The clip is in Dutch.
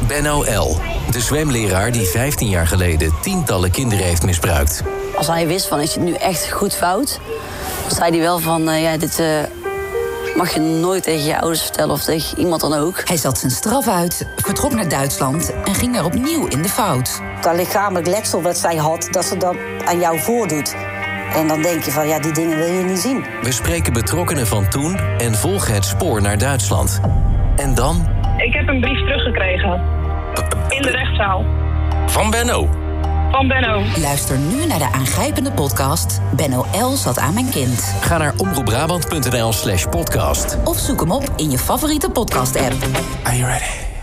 Benno L., de zwemleraar die 15 jaar geleden tientallen kinderen heeft misbruikt. Als hij wist van, is het nu echt goed fout? Dan zei hij wel van, dit mag je nooit tegen je ouders vertellen of tegen iemand dan ook. Hij zat zijn straf uit, vertrok naar Duitsland en ging er opnieuw in de fout. Dat lichamelijk letsel wat zij had, dat ze dat aan jou voordoet. En dan denk je van, die dingen wil je niet zien. We spreken betrokkenen van toen en volgen het spoor naar Duitsland. En dan... Ik heb een brief teruggekregen. In de rechtszaal. Van Benno. Van Benno. Luister nu naar de aangrijpende podcast Benno L. zat aan mijn kind. Ga naar omroepbrabant.nl/podcast. Of zoek hem op in je favoriete podcast-app. Are you ready?